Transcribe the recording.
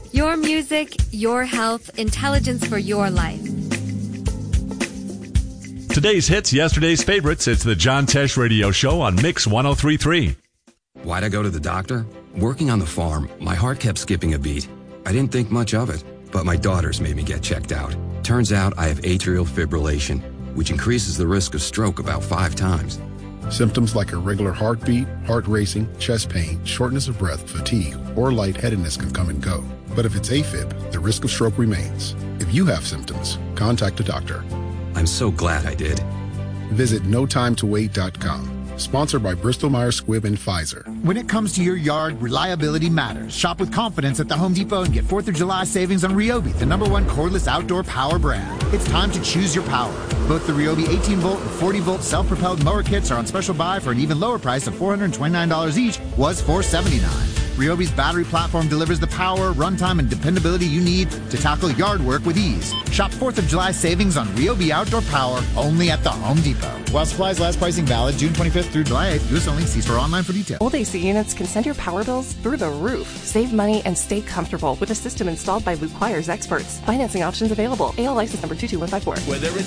Your music, your health, intelligence for your life. Today's hits, yesterday's favorites. It's the John Tesh Radio Show on Mix 103.3. Why'd I go to the doctor? Working on the farm, my heart kept skipping a beat. I didn't think much of it, but my daughters made me get checked out. Turns out I have atrial fibrillation, which increases the risk of stroke about 5 times. Symptoms like irregular heartbeat, heart racing, chest pain, shortness of breath, fatigue, or lightheadedness can come and go. But if it's AFib, the risk of stroke remains. If you have symptoms, contact a doctor. I'm so glad I did. Visit notimetowait.com. Sponsored by Bristol-Myers Squibb and Pfizer. When it comes to your yard, reliability matters. Shop with confidence at the Home Depot and get 4th of July savings on Ryobi, the #1 cordless outdoor power brand. It's time to choose your power. Both the Ryobi 18-volt and 40-volt self-propelled mower kits are on special buy for an even lower price of $429 each, was $479. Ryobi's battery platform delivers the power, runtime, and dependability you need to tackle yard work with ease. Shop 4th of July savings on Ryobi outdoor power only at the Home Depot. While supplies last, pricing valid June 25th through July 8th. U.S. only. See store online for details. Old AC units can send your power bills through the roof. Save money and stay comfortable with a system installed by Luke Wires experts. Financing options available. AL license number 22154. Whether it's